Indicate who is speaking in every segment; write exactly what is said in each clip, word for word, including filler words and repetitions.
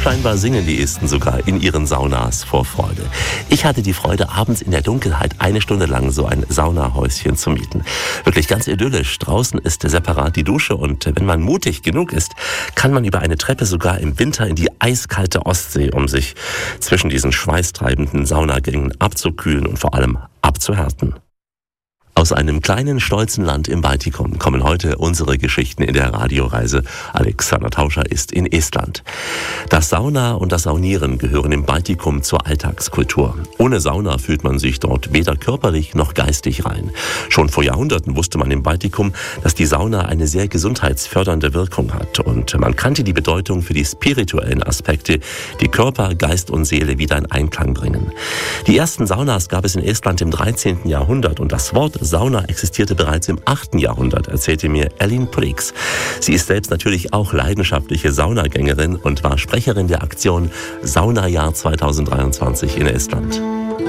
Speaker 1: Scheinbar singen die Esten sogar in ihren Saunas vor Freude. Ich hatte die Freude, abends in der Dunkelheit eine Stunde lang so ein Saunahäuschen zu mieten. Wirklich ganz idyllisch. Draußen ist separat die Dusche und wenn man mutig genug ist, kann man über eine Treppe sogar im Winter in die eiskalte Ostsee, um sich zwischen diesen schweißtreibenden Saunagängen abzukühlen und vor allem abzuhärten. Aus einem kleinen, stolzen Land im Baltikum kommen heute unsere Geschichten in der Radioreise. Alexander Tauscher ist in Estland. Das Sauna und das Saunieren gehören im Baltikum zur Alltagskultur. Ohne Sauna fühlt man sich dort weder körperlich noch geistig rein. Schon vor Jahrhunderten wusste man im Baltikum, dass die Sauna eine sehr gesundheitsfördernde Wirkung hat. Und man kannte die Bedeutung für die spirituellen Aspekte, die Körper, Geist und Seele wieder in Einklang bringen. Die ersten Saunas gab es in Estland im dreizehnten Jahrhundert und das Wort Sauna existierte bereits im achten Jahrhundert, erzählte mir Elin Prix. Sie ist selbst natürlich auch leidenschaftliche Saunagängerin und war Sprecherin der Aktion Saunajahr zweitausenddreiundzwanzig in Estland.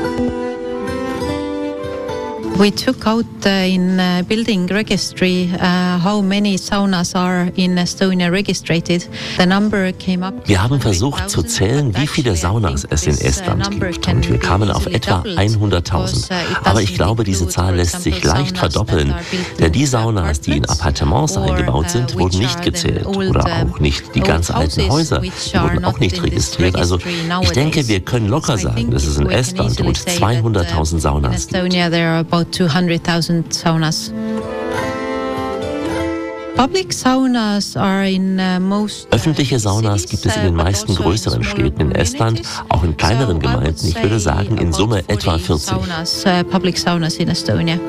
Speaker 2: We took out uh, in uh, building registry uh, how many saunas are in Estonia registered. The number came up.
Speaker 1: Wir haben versucht zu zählen, wie viele Saunas es in Estland gibt und wir kamen auf etwa hunderttausend. Aber ich glaube, diese Zahl lässt sich leicht verdoppeln, denn die Saunas, die in Appartements eingebaut sind, wurden nicht gezählt oder auch nicht die ganz alten Häuser, die wurden auch nicht registriert. Also ich denke, wir können locker sagen, dass es in Estland rund zweihunderttausend Saunas gibt.
Speaker 2: two hundred thousand saunas. Public saunas are in uh, most
Speaker 1: Öffentliche Saunas gibt es in den meisten größeren Städten in Estland, auch in kleineren Gemeinden. Ich würde sagen, in Summe etwa vierzig.
Speaker 2: Saunas, uh, public saunas in Estonia.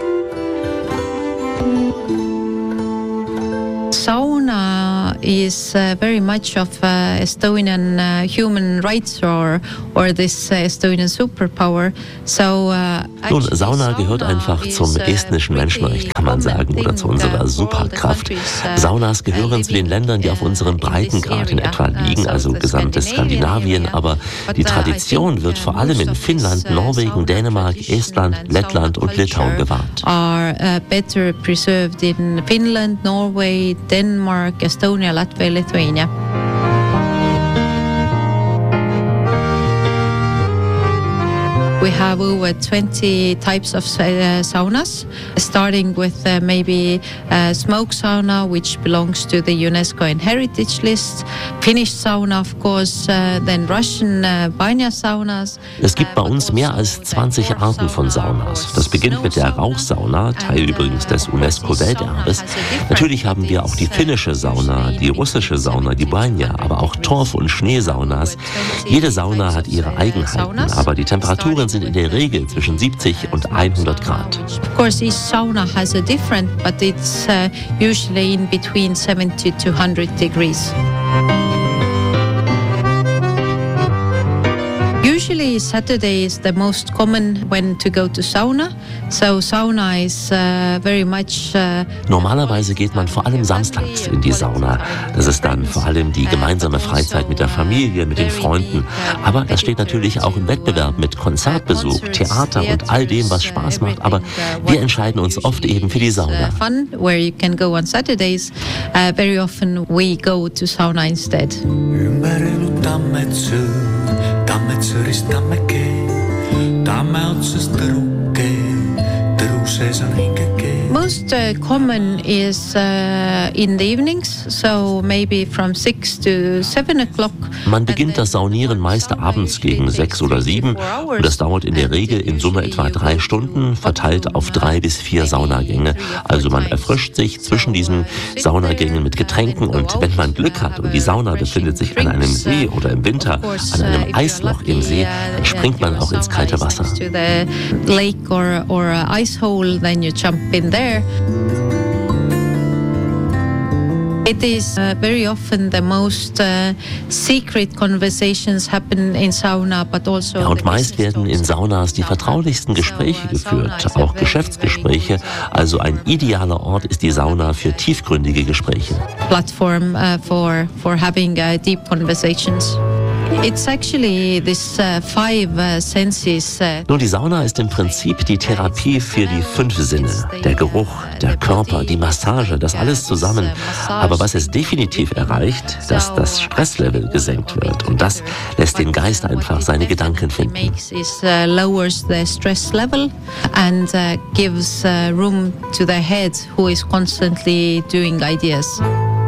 Speaker 2: Sauna is uh, very much of uh, Estonian uh, human rights or or this uh, Estonian superpower. So uh,
Speaker 1: Nun, Sauna gehört einfach zum estnischen Menschenrecht, kann man sagen, oder zu unserer Superkraft. Saunas gehören zu den Ländern, die auf unserem Breitengrad in etwa liegen, also gesamtes Skandinavien, aber die Tradition wird vor allem in Finnland, Norwegen, Dänemark, Estland, Lettland und Litauen bewahrt.
Speaker 2: Are uh, better preserved in Finland, Norway, Denmark, Estonia, Latvia, Lithuania. We have over twenty types of uh, saunas, starting with uh, maybe uh, smoke sauna, which belongs to the UNESCO Heritage List, Finnish sauna, of course, uh, then Russian uh, banya saunas.
Speaker 1: Es gibt bei uns mehr als zwanzig Arten von Saunas. Das beginnt mit der Rauchsauna, Teil übrigens des UNESCO-Welterbes. Natürlich haben wir auch die finnische Sauna, die russische Sauna, die Banya, aber auch Torf- und Schneesaunas. Jede Sauna hat ihre Eigenheiten, aber die Temperaturen sind in der Regel zwischen siebzig und hundert Grad.
Speaker 2: Of course, each sauna has a different, but it's uh, usually in between seventy to one hundred degrees. Usually Saturday is the most common when to go to sauna. So sauna is uh, very much uh,
Speaker 1: Normalerweise geht man vor allem samstags in die Sauna. Das ist dann vor allem die gemeinsame Freizeit mit der Familie, mit den Freunden. Aber das steht natürlich auch im Wettbewerb mit Konzertbesuch, Theater und all dem, was Spaß macht. Aber wir entscheiden uns oft eben für die Sauna.
Speaker 2: Fun where you can go on Saturdays. Uh, very often we go to sauna instead.
Speaker 3: Tammetsõrist tammekee, tamme otsast tõrukee, tõru sees on hingekee.
Speaker 2: Most uh, common is uh, in the evenings, so maybe from six to seven o'clock.
Speaker 1: Man beginnt das Saunieren meist abends gegen sechs oder sieben und das dauert in der Regel in Summe etwa drei Stunden, verteilt auf drei bis vier Saunagänge. Also man erfrischt sich zwischen diesen Saunagängen mit Getränken und wenn man Glück hat und die Sauna befindet sich an einem See oder im Winter an einem Eisloch im See, dann springt man auch ins kalte Wasser.
Speaker 2: Lake or or ice hole, then you jump in there. It is uh, very often the most uh, secret conversations happen in sauna, but also.
Speaker 1: Ja, und meist werden in Saunas die vertraulichsten Gespräche geführt, auch Geschäftsgespräche. Also ein idealer Ort ist die Sauna für tiefgründige Gespräche.
Speaker 2: Platform uh, for for having uh, deep conversations. It's actually this uh, five uh, senses. Uh,
Speaker 1: Nun, die Sauna ist im Prinzip die Therapie für die fünf Sinne. Der Geruch, der Körper, die Massage, das alles zusammen. Aber was es definitiv erreicht, dass das Stresslevel gesenkt wird. Und das lässt den Geist einfach seine Gedanken finden.
Speaker 2: It uh, lowers the stress level and uh, gives uh, room to the head, who is constantly doing ideas.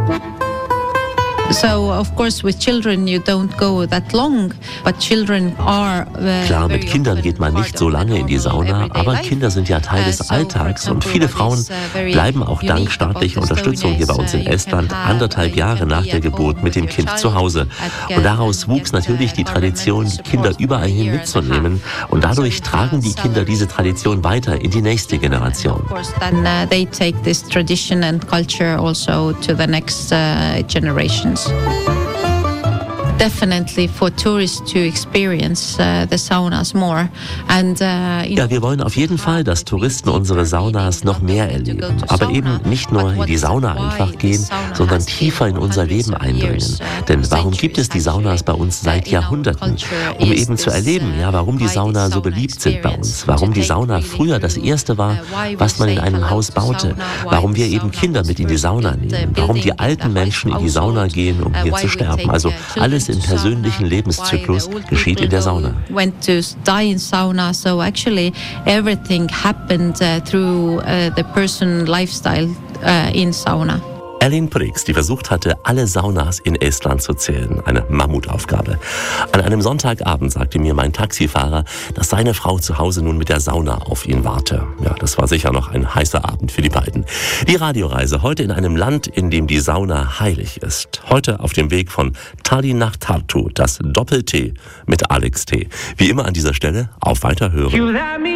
Speaker 2: So, of course, with children you don't go that long, but children are uh,
Speaker 1: Klar, mit Kindern geht man nicht so lange in die Sauna, aber Kinder sind ja Teil des Alltags und viele Frauen bleiben auch dank staatlicher Unterstützung hier bei uns in Estland anderthalb Jahre nach der Geburt mit dem Kind zu Hause. Und daraus wuchs natürlich die Tradition, die Kinder überall hin mitzunehmen und dadurch tragen die Kinder diese Tradition weiter in die nächste Generation.
Speaker 2: Then uh, they take this tradition and culture also to the next uh, generations. Definitely for tourists to experience uh, the saunas more. And, uh,
Speaker 1: ja, wir wollen auf jeden Fall, dass Touristen unsere Saunas noch mehr erleben. Aber eben nicht nur in die Sauna einfach gehen, sondern tiefer in unser Leben eindringen. Denn warum gibt es die Saunas bei uns seit Jahrhunderten? Um eben zu erleben, ja, warum die Sauna so beliebt sind bei uns. Warum die Sauna früher das Erste war, was man in einem Haus baute. Warum wir eben Kinder mit in die Sauna nehmen. Warum die alten Menschen in die Sauna gehen, um hier zu sterben. Also alles im persönlichen Lebenszyklus geschieht in der Sauna.
Speaker 2: Went to die in sauna, so actually everything happened uh, through uh, the person lifestyle uh, in sauna.
Speaker 1: Elin Prix, die versucht hatte, alle Saunas in Estland zu zählen. Eine Mammutaufgabe. An einem Sonntagabend sagte mir mein Taxifahrer, dass seine Frau zu Hause nun mit der Sauna auf ihn warte. Ja, das war sicher noch ein heißer Abend für die beiden. Die Radioreise heute in einem Land, in dem die Sauna heilig ist. Heute auf dem Weg von Tallinn nach Tartu, das Doppel-T mit Alex T. Wie immer an dieser Stelle auf Weiterhören.